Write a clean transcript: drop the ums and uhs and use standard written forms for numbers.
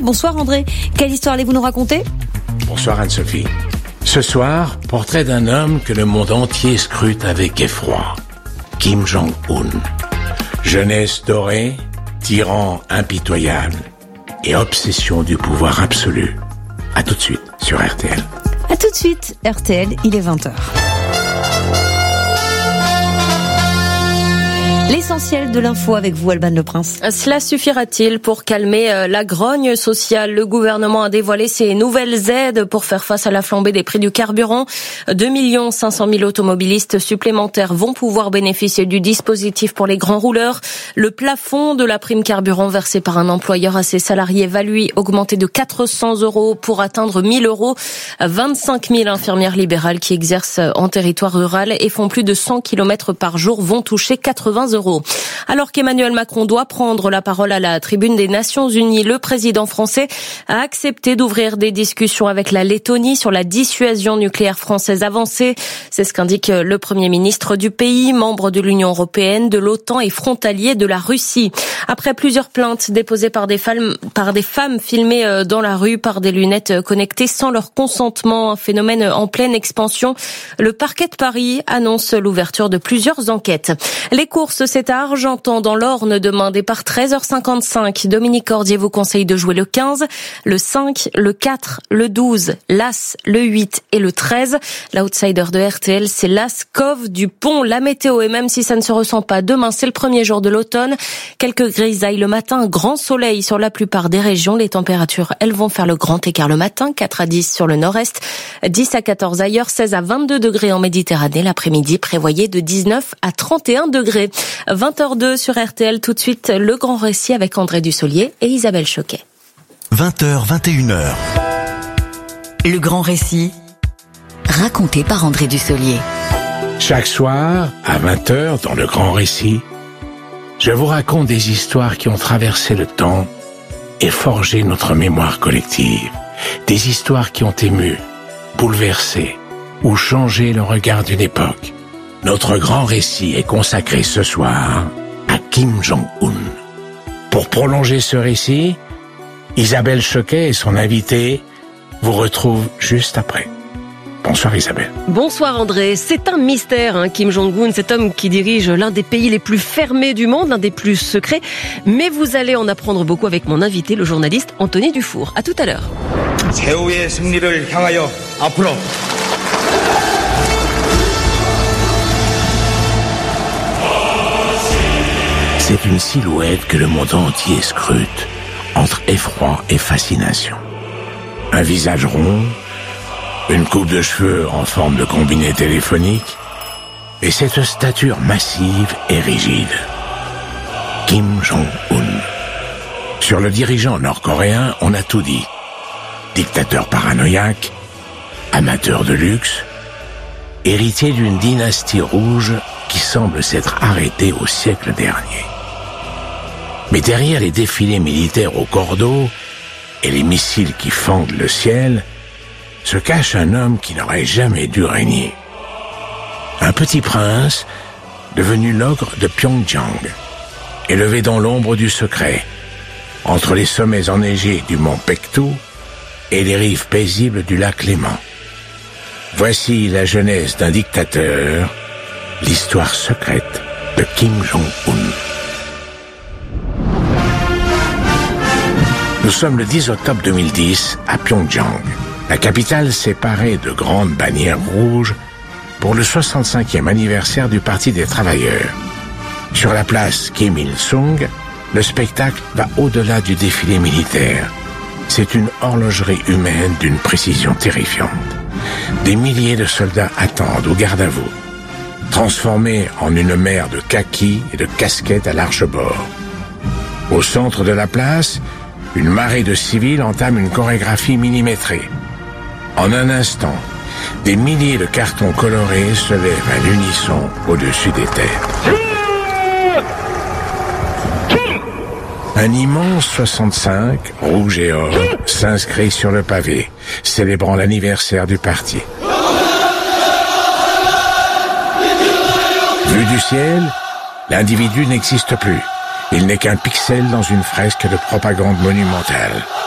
Bonsoir André. Quelle histoire allez-vous nous raconter ? Bonsoir Anne-Sophie. Ce soir, portrait d'un homme que le monde entier scrute avec effroi. Kim Jong-un. Jeunesse dorée, tyran impitoyable et obsession du pouvoir absolu. À tout de suite sur RTL. À tout de suite, RTL, il est 20h. L'essentiel de l'info avec vous, Alban Le Prince. Cela suffira-t-il pour calmer la grogne sociale ? Le gouvernement a dévoilé ses nouvelles aides pour faire face à la flambée des prix du carburant. 2 500 000 automobilistes supplémentaires vont pouvoir bénéficier du dispositif pour les grands rouleurs. Le plafond de la prime carburant versée par un employeur à ses salariés va lui augmenter de 400 € pour atteindre 1 000 €. 25 000 infirmières libérales qui exercent en territoire rural et font plus de 100 km par jour vont toucher 80 €. Alors qu'Emmanuel Macron doit prendre la parole à la tribune des Nations Unies, le président français a accepté d'ouvrir des discussions avec la Lettonie sur la dissuasion nucléaire française avancée. C'est ce qu'indique le Premier ministre du pays, membre de l'Union européenne, de l'OTAN et frontalier de la Russie. Après plusieurs plaintes déposées par des femmes filmées dans la rue par des lunettes connectées sans leur consentement, un phénomène en pleine expansion, le parquet de Paris annonce l'ouverture de plusieurs enquêtes. Les courses, c'est à Argentan dans l'Orne demain, départ 13h55. Dominique Cordier vous conseille de jouer le 15, le 5, le 4, le 12, l'As, le 8 et le 13. L'outsider de RTL, c'est l'As Cove du Pont. La météo, et même si ça ne se ressent pas demain, c'est le premier jour de l'automne. Quelques grisailles le matin, grand soleil sur la plupart des régions. Les températures, elles vont faire le grand écart le matin, 4 à 10 sur le nord-est, 10 à 14 ailleurs, 16 à 22 degrés en Méditerranée. L'après-midi, prévoyez de 19 à 31 degrés. 20h02 sur RTL, tout de suite le grand récit avec André Dussolier et Isabelle Choquet. 20h, 21h. Le grand récit, raconté par André Dussolier. Chaque soir, à 20h, dans le grand récit, je vous raconte des histoires qui ont traversé le temps et forgé notre mémoire collective. Des histoires qui ont ému, bouleversé ou changé le regard d'une époque. Notre grand récit est consacré ce soir à Kim Jong-un. Pour prolonger ce récit, Isabelle Choquet et son invité vous retrouvent juste après. Bonsoir Isabelle. Bonsoir André. C'est un mystère, Kim Jong-un, cet homme qui dirige l'un des pays les plus fermés du monde, l'un des plus secrets. Mais vous allez en apprendre beaucoup avec mon invité, le journaliste Anthony Dufour. À tout à l'heure. 최후의 승리를 향하여 앞으로. C'est une silhouette que le monde entier scrute, entre effroi et fascination. Un visage rond, une coupe de cheveux en forme de combiné téléphonique, et cette stature massive et rigide. Kim Jong-un. Sur le dirigeant nord-coréen, on a tout dit. Dictateur paranoïaque, amateur de luxe, héritier d'une dynastie rouge qui semble s'être arrêtée au siècle dernier. Mais derrière les défilés militaires au cordeau et les missiles qui fendent le ciel, se cache un homme qui n'aurait jamais dû régner. Un petit prince, devenu l'ogre de Pyongyang, élevé dans l'ombre du secret, entre les sommets enneigés du mont Paektu et les rives paisibles du lac Léman. Voici la jeunesse d'un dictateur, l'histoire secrète de Kim Jong-un. Nous sommes le 10 octobre 2010 à Pyongyang. La capitale s'est parée de grandes bannières rouges pour le 65e anniversaire du Parti des Travailleurs. Sur la place Kim Il-sung, le spectacle va au-delà du défilé militaire. C'est une horlogerie humaine d'une précision terrifiante. Des milliers de soldats attendent au garde-à-vous, transformés en une mer de kakis et de casquettes à large bord. Au centre de la place, une marée de civils entame une chorégraphie millimétrée. En un instant, des milliers de cartons colorés se lèvent à l'unisson au-dessus des têtes. Un immense 65, rouge et or, s'inscrit sur le pavé, célébrant l'anniversaire du parti. Vu du ciel, l'individu n'existe plus. Il n'est qu'un pixel dans une fresque de propagande monumentale.